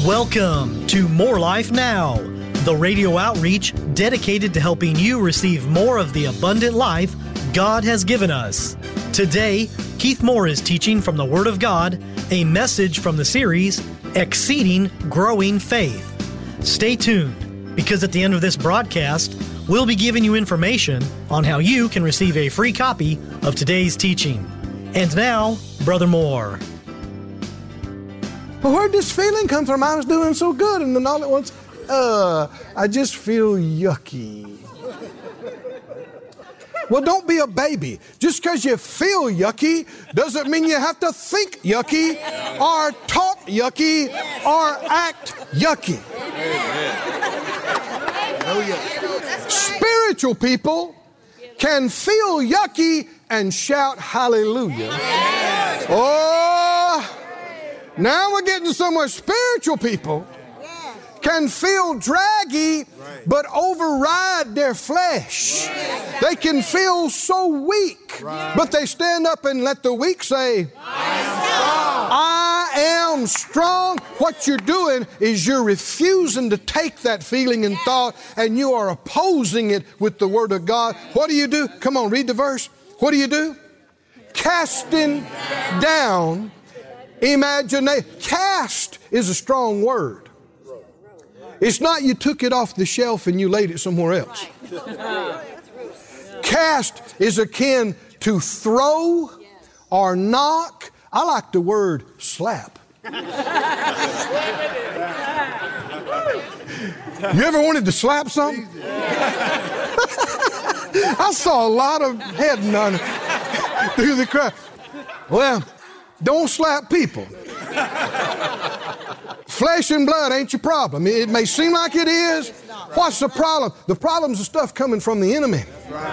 Welcome to More Life Now, the radio outreach dedicated to helping you receive more of the abundant life God has given us. Today, Keith Moore is teaching from the Word of God, a message from the series, Exceeding Growing Faith. Stay tuned, because at the end of this broadcast, we'll be giving you information on how you can receive a free copy of today's teaching. And now, Brother Moore. Well, where'd this feeling come from? I was doing so good, and then all at once, I just feel yucky. Well, don't be a baby. Just because you feel yucky doesn't mean you have to think yucky or talk yucky or act yucky. Spiritual people can feel yucky and shout hallelujah. Oh, now we're getting somewhere. Spiritual people can feel draggy but override their flesh. They can feel so weak, but they stand up and let the weak say, I am strong. What you're doing is you're refusing to take that feeling and thought, and you are opposing it with the Word of God. What do you do? Come on, read the verse. What do you do? Casting down imagination. Cast is a strong word. It's not you took it off the shelf and you laid it somewhere else. Cast is akin to throw or knock. I like the word slap. You ever wanted to slap something? I saw a lot of head nodding through the crowd. Well, don't slap people. Flesh and blood ain't your problem. It may seem like it is. What's the problem? The problem's the stuff coming from the enemy.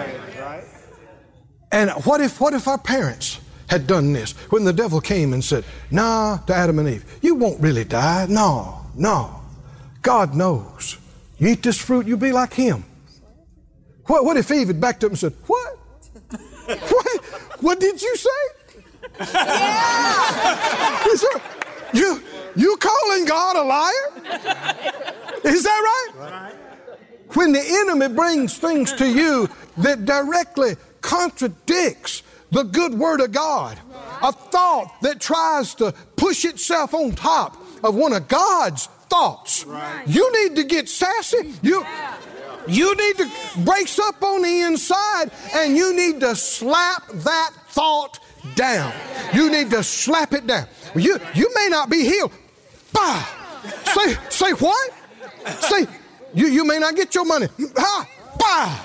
And what if our parents had done this? When the devil came and said, nah, to Adam and Eve, you won't really die. No. God knows. You eat this fruit, you'll be like him. What if Eve had backed up and said, what? What did you say? You calling God a liar? Is that right? When the enemy brings things to you that directly contradicts the good Word of God, a thought that tries to push itself on top of one of God's thoughts, you need to get sassy. You need to brace up on the inside, and you need to slap that thought down. You need to slap it down. You may not be healed. Bah! Say what? Say you may not get your money. Ha! Bah!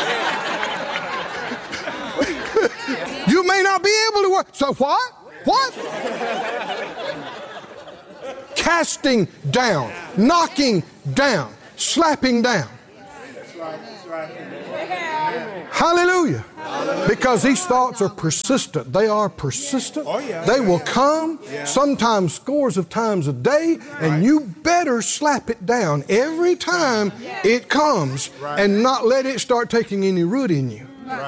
You may not be able to work. So what? What? Casting down, knocking down, slapping down. That's right. Hallelujah. Because these thoughts are persistent. They are persistent. They will come sometimes scores of times a day, and you better slap it down every time it comes and not let it start taking any root in you.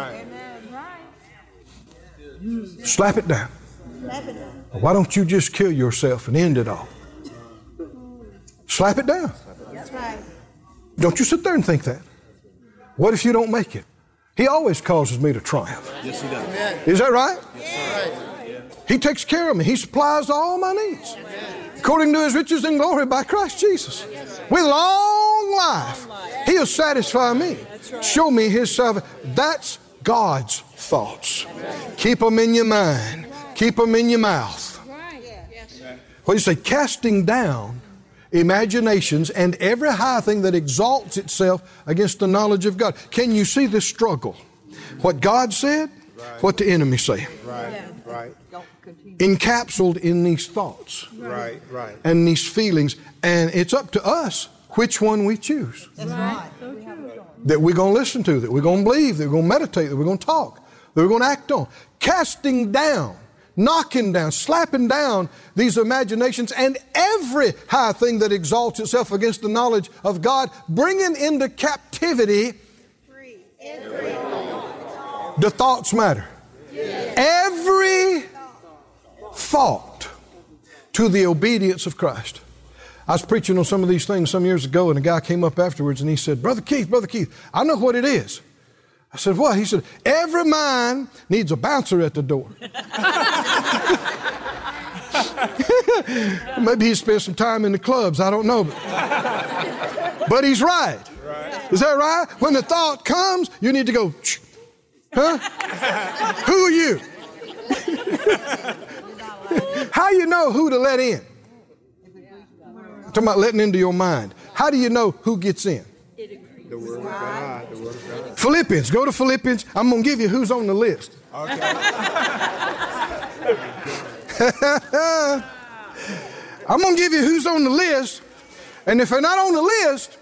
Slap it down. Why don't you just kill yourself and end it all? Slap it down. Don't you sit there and think that. What if you don't make it? He always causes me to triumph. Yes, he does. Is that right? Yes, He takes care of me. He supplies all my needs. According to his riches and glory by Christ Jesus. With long life, he'll satisfy me. Show me his salvation. That's God's thoughts. Keep them in your mind. Keep them in your mouth. What do you say? Casting down imaginations and every high thing that exalts itself against the knowledge of God. Can you see this struggle? What God said, what the enemy said. Encapsulated in these thoughts and these feelings. And it's up to us which one we choose. That we're going to listen to, that we're going to believe, that we're going to meditate, that we're going to talk, that we're going to act on. Casting down, knocking down, slapping down these imaginations and every high thing that exalts itself against the knowledge of God, bringing into captivity the thoughts matter. Every thought to the obedience of Christ. I was preaching on some of these things some years ago, and a guy came up afterwards and he said, Brother Keith, I know what it is. I said, what? He said, every mind needs a bouncer at the door. Maybe he spent some time in the clubs, I don't know. But he's right. Is that right? When the thought comes, you need to go, huh? Who are you? How you know who to let in? I'm talking about letting into your mind. How do you know who gets in? The Word of God. The Word of God. Philippians. Go to Philippians. I'm going to give you who's on the list. Okay. I'm going to give you who's on the list. And if they're not on the list,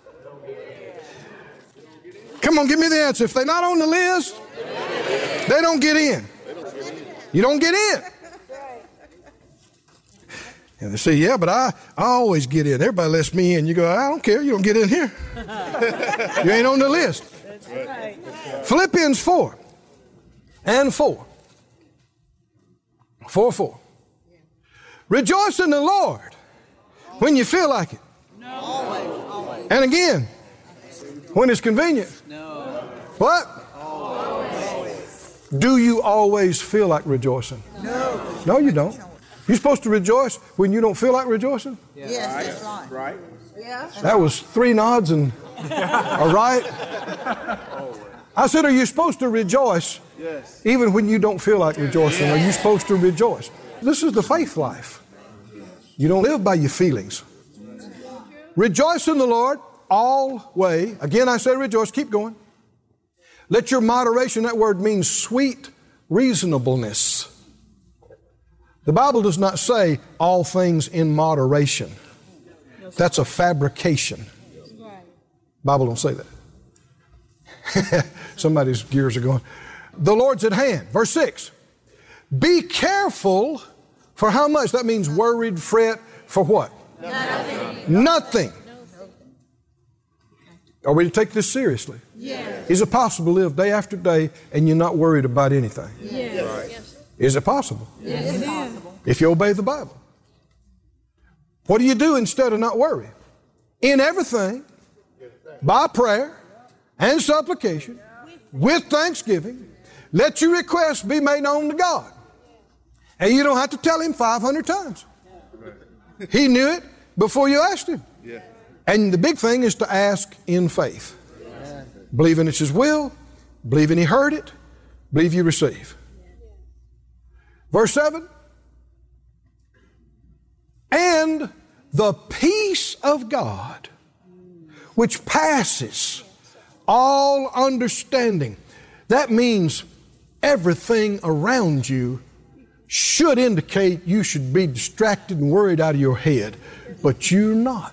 come on, give me the answer. If they're not on the list, they don't get in. You don't get in. And they say, yeah, but I always get in. Everybody lets me in. You go, I don't care. You don't get in here. You ain't on the list. That's right. Philippians 4 and 4. 4:4. Rejoice in the Lord when you feel like it. No. Always. And again, when it's convenient. No. What? Always. Do you always feel like rejoicing? No. No, you don't. You're supposed to rejoice when you don't feel like rejoicing? Yes, that's right. Right. Yeah. That was 3 nods and a right. I said, are you supposed to rejoice even when you don't feel like rejoicing? Are you supposed to rejoice? This is the faith life. You don't live by your feelings. Rejoice in the Lord always. Again, I say rejoice. Keep going. Let your moderation, that word means sweet reasonableness. The Bible does not say all things in moderation. That's a fabrication. The Bible don't say that. Somebody's gears are going. The Lord's at hand. Verse 6. Be careful for how much? That means worried, fret, for what? Nothing. Are we to take this seriously? Yes. Is it possible to live day after day and you're not worried about anything? Yes. Right. Is it possible? Yes. It is possible. If you obey the Bible. What do you do instead of not worry? In everything, by prayer and supplication, with thanksgiving, let your requests be made known to God. And you don't have to tell Him 500 times. He knew it before you asked Him. Yeah. And the big thing is to ask in faith. Believing it's His will, believing He heard it, believe you receive. Verse 7. And the peace of God, which passes all understanding. That means everything around you should indicate you should be distracted and worried out of your head, but you're not.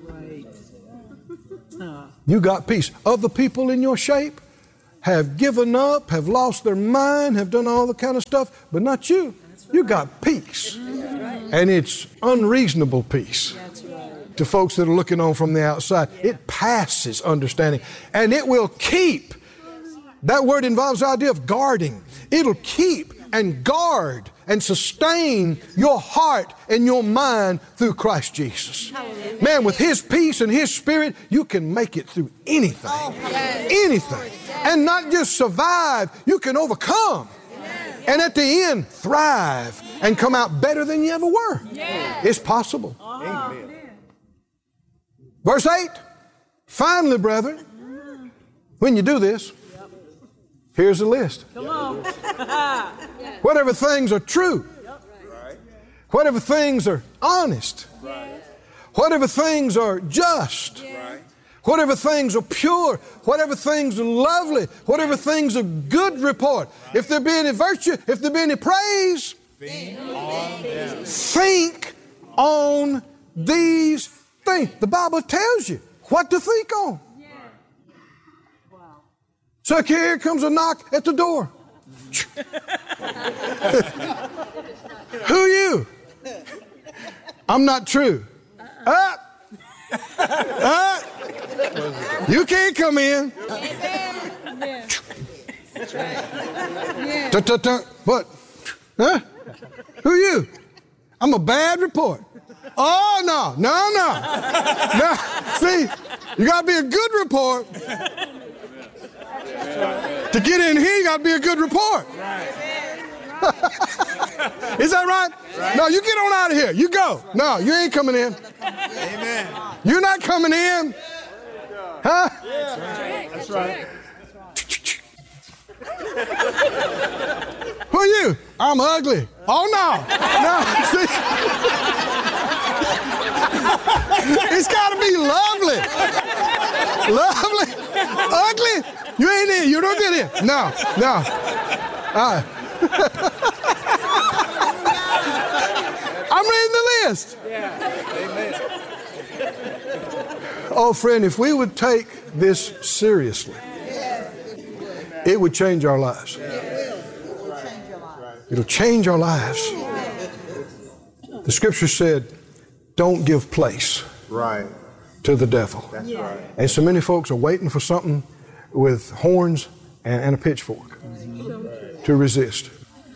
You got peace. Other people in your shape have given up, have lost their mind, have done all the kind of stuff, but not you. You got peace. And it's unreasonable peace. To folks that are looking on from the outside. It passes understanding. And it will keep. That word involves the idea of guarding. It'll keep and guard and sustain your heart and your mind through Christ Jesus. Man, with His peace and His Spirit, you can make it through anything. Anything. And not just survive, you can overcome. And at the end, thrive and come out better than you ever were. It's possible. Amen. Verse 8. Finally, brethren, when you do this, here's the list. Come on. Whatever things are true, whatever things are honest, whatever things are just, whatever things are pure, whatever things are lovely, whatever things are good report, if there be any virtue, if there be any praise, think on these things. The Bible tells you what to think on. So here comes a knock at the door. Who are you? I'm not true. You can't come in. What? Huh? Who are you? I'm a bad report. Oh, no. No. See, you got to be a good report. To get in here, you got to be a good report. Is that right? No, you get on out of here. You go. No, you ain't coming in. Amen. You're not coming in. Huh? That's right. Who are you? I'm ugly. Oh, no. No, see? It's got to be lovely. Lovely. Ugly? You ain't in. You don't get in. No. I'm reading the list. Amen. Oh, friend, if we would take this seriously, it would change our lives. It'll change our lives. The scripture said, don't give place to the devil. That's right. And so many folks are waiting for something with horns and a pitchfork to resist.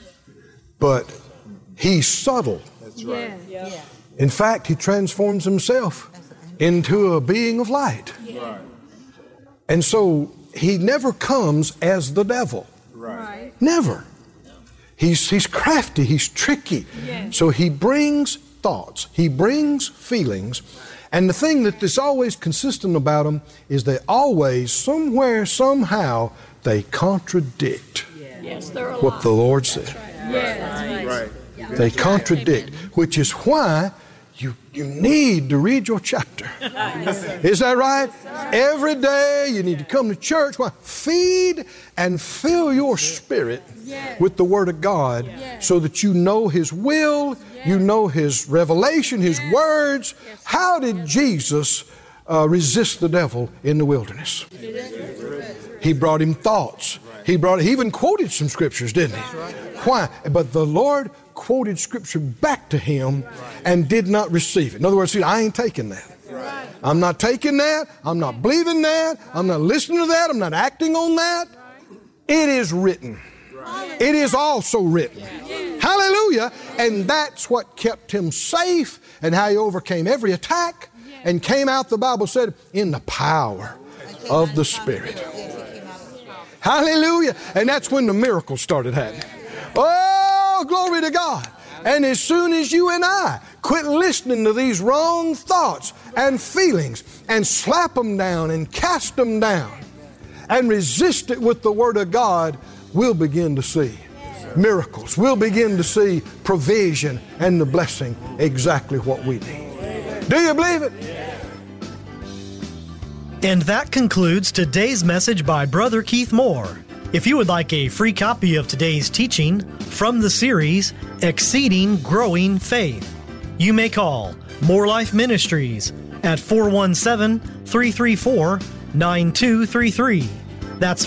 But he's subtle. That's right. In fact, he transforms himself into a being of light. Right. And so he never comes as the devil. Right. Never. He's crafty, he's tricky. So he brings thoughts, he brings feelings, and the thing that is always consistent about them is they always, somewhere, somehow, they contradict what the Lord said. Right. They contradict, which is why you need to read your chapter. Is that right? Every day you need to come to church. Why? Feed and fill your spirit with the Word of God so that you know His will, you know His revelation, His words. How did Jesus resist the devil in the wilderness? He brought him thoughts. He even quoted some scriptures, didn't he? Why? But the Lord quoted scripture back to him and did not receive it. In other words, I ain't taking that. I'm not taking that. I'm not believing that. I'm not listening to that. I'm not acting on that. It is written. It is also written. Hallelujah. And that's what kept him safe and how he overcame every attack and came out, the Bible said, in the power of the Spirit. Hallelujah. And that's when the miracles started happening. Oh, glory to God. And as soon as you and I quit listening to these wrong thoughts and feelings and slap them down and cast them down and resist it with the Word of God, we'll begin to see miracles. We'll begin to see provision and the blessing, exactly what we need. Do you believe it? And that concludes today's message by Brother Keith Moore. If you would like a free copy of today's teaching from the series, Exceeding Growing Faith, you may call More Life Ministries at 417-334-9233. That's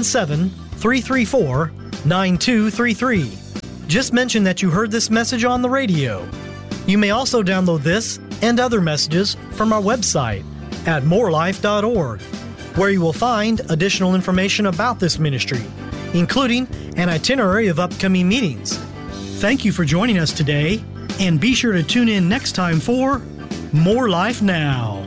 417-334-9233. Just mention that you heard this message on the radio. You may also download this and other messages from our website at morelife.org, where you will find additional information about this ministry, including an itinerary of upcoming meetings. Thank you for joining us today, and be sure to tune in next time for More Life Now.